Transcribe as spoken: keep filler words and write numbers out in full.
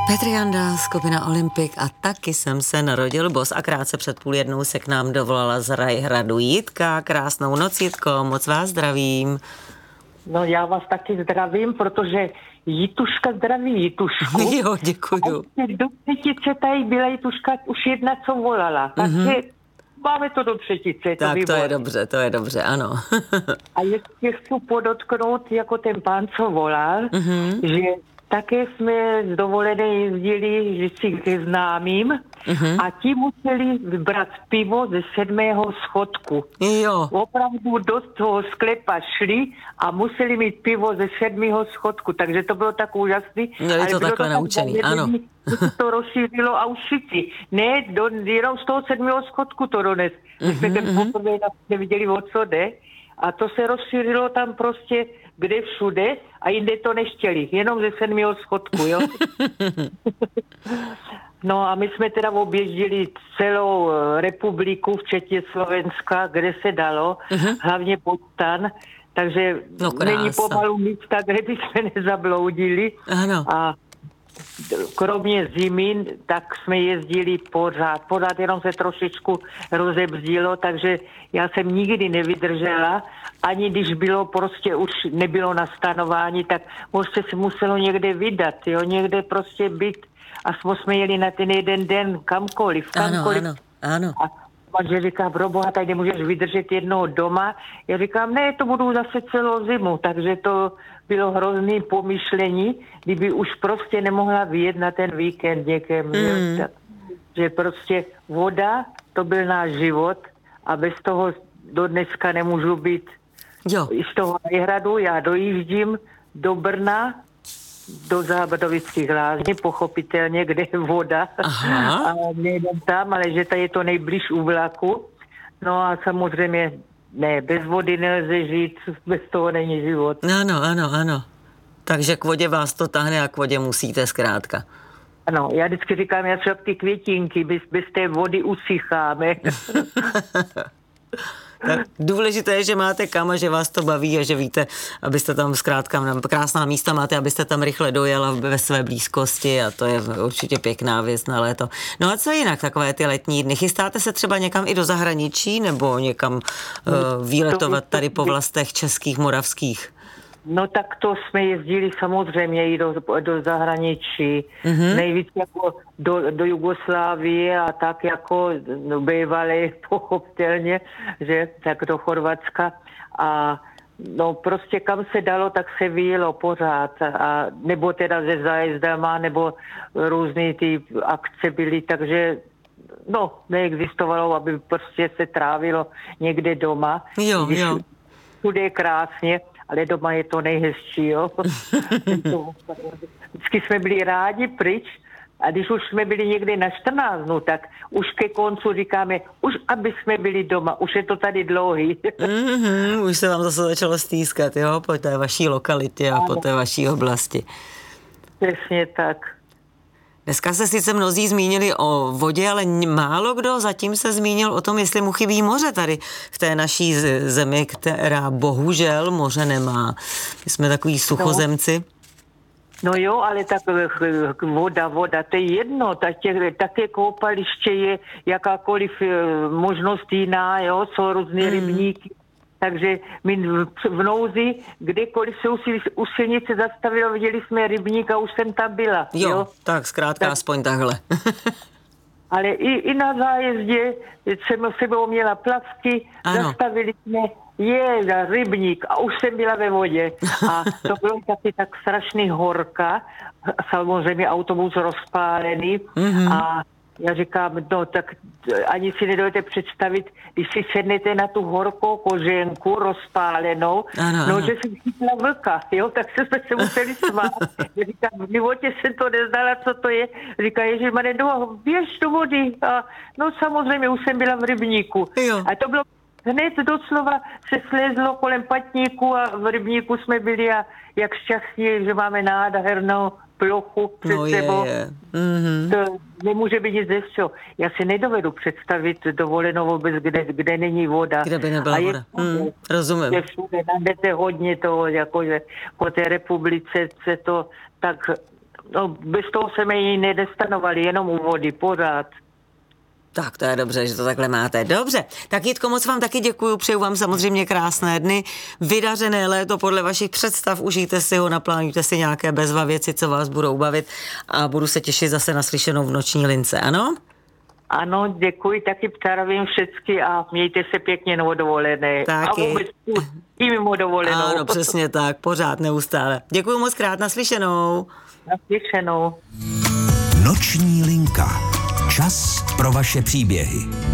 Petr Janda, skupina Olympik a taky jsem se narodil bos a krátce před půl jednou se k nám dovolala z Rajhradu Jitka. Krásnou noc, Jitko, moc vás zdravím. No já vás taky zdravím, protože Jituška zdraví Jitušku. Jo, děkuju. A do třetice tady byla Jituška už jedna, co volala. Takže mm-hmm. máme to do třetice. Tak to, to je dobře, to je dobře, ano. A ještě chci podotknout, jako ten pán, co volal, mm-hmm. že také jsme z dovolené jezdili, že si ke známým uh-huh. a ti museli vybrat pivo ze sedmého schodku. Jo. Opravdu do toho sklepa šli a museli mít pivo ze sedmého schodku, takže to bylo tak úžasný. Měli to takhle naučený, ano. To rozšířilo a už všichni. Ne, do, jenom z toho sedmého schodku to dones. My uh-huh, jsme ten poprvé neviděli, o co jde. A to se rozšířilo tam prostě kde všude a jinde to nechtěli. Jenom ze sedmého schodku, jo. No a my jsme teda objezdili celou republiku, včetně Slovenska, kde se dalo, uh-huh. hlavně Podstan, takže no, není pomalu místa, kde by jsme nezabloudili. Ano. A kromě zimy, tak jsme jezdili pořád. Pořád jenom se trošičku rozebzdilo, takže já jsem nikdy nevydržela. Ani když bylo prostě už nebylo na stanování, tak možná se muselo někde vydat, jo, někde prostě být. A jsme jeli na ten jeden den kamkoliv, kamkoliv. Ano, ano, ano. A manžel říká, proboha, tady nemůžeš vydržet jednoho doma. Já říkám, ne, to budu zase celou zimu, takže to bylo hrozný pomyšlení, kdyby už prostě nemohla vyjet na ten víkend někam. Mm. Tak, že prostě voda, to byl náš život a bez toho do dneska nemůžu být. Jo. Z toho Rajhradu já dojíždím do Brna, do Zábřovických lázní, pochopitelně, kde je voda. Aha. A nejdem tam, ale že tady je to nejblíž u vlaku. No a samozřejmě ne, bez vody nelze žít, bez toho není život. Ano, ano, ano. Takže k vodě vás to tahne a k vodě musíte zkrátka. Ano, já vždycky říkám, já třeba ty květinky, bez, bez té vody usycháme. Tak důležité je, že máte kam a že vás to baví a že víte, abyste tam zkrátka krásná místa máte, abyste tam rychle dojela ve své blízkosti a to je určitě pěkná věc na léto. No a co jinak takové ty letní dny? Chystáte se třeba někam i do zahraničí nebo někam uh, výletovat tady po vlastech českých, moravských? No tak to jsme jezdili samozřejmě i do, do zahraničí, mm-hmm. nejvíc jako do, do Jugoslávie a tak jako no, bývalé pochopitelně, že tak do Chorvatska a no prostě kam se dalo, tak se vyjelo pořád a nebo teda se zájezdama, nebo různé ty akce byly, takže no neexistovalo, aby prostě se trávilo někde doma. Jo, jo. Všude je krásně, ale doma je to nejhezčí, jo. Vždycky jsme byli rádi pryč a když už jsme byli někde na čtrnáct dnů, tak už ke koncu říkáme, už aby jsme byli doma, už je to tady dlouhý. Mm-hmm, už se vám zase začalo stýskat, jo, po té vaší lokalitě a po té vaší oblasti. Přesně tak. Dneska se sice mnozí zmínili o vodě, ale málo kdo zatím se zmínil o tom, jestli mu chybí moře tady v té naší zemi, která bohužel moře nemá. My jsme takový suchozemci. No, no jo, ale tak voda, voda, to je jedno, také, také koupaliště je jakákoliv možnost jiná, jo, jsou různé hmm. rybníky. Takže my v nouzi, kdekoliv se u silnice zastavilo, viděli jsme rybník a už jsem tam byla. Jo, jo? tak zkrátka tak, aspoň takhle. Ale i, i na zájezdě jsem sebou měla plavky, ano. Zastavili jsme, je za rybník a už jsem byla ve vodě. A to bylo taky tak strašný horka, samozřejmě autobus rozpálený mm-hmm. a já říkám, no tak ani si nedovedete představit, když si sednete na tu horkou koženku rozpálenou, ano, no ano. že jsem chytla vlka, jo, tak se jsme se museli smát. Já říkám, v životě jsem to neznala, co to je. Říká, ježišmane, no běž do vody. A no samozřejmě, už jsem byla v rybníku. Jo. A to bylo hned doslova se slezlo kolem patníku a v rybníku jsme byli a jak šťastní, že máme nádhernou plochu před no sebou. Je, je. Mm-hmm. To nemůže být nic zesčo. Já si nedovedu představit dovolenou vůbec, kde, kde není voda. Kde by nebyla je, voda. Mm, rozumím. Je všude, najdete hodně toho, jakože po té republice se to tak No, bez toho jsme ji nedestanovali, jenom u vody, pořád. Tak to je dobře, že to takhle máte. Dobře, tak Jitko, moc vám taky děkuju, přeju vám samozřejmě krásné dny, vydařené léto podle vašich představ, užijte si ho, naplánujte si nějaké bezva věci, co vás budou bavit a budu se těšit zase na slyšenou v noční lince, ano? Ano, děkuji, taky zdravím všechny a mějte se pěkně na dovolené. Taky. A vůbec i mimo dovolenou. Ano, přesně tak, pořád, neustále. Děkuji moc krát, naslyšenou. Naslyšenou. Noční linka. Čas pro vaše příběhy.